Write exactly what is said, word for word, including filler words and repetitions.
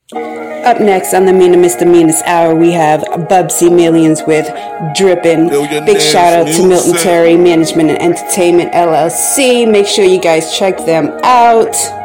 Up next on the Mina Misdemeanors Hour, we have Bubsy Millions with Drippin'. Big shout out to Milton Terry Management and Entertainment L L C. Make sure you guys check them out.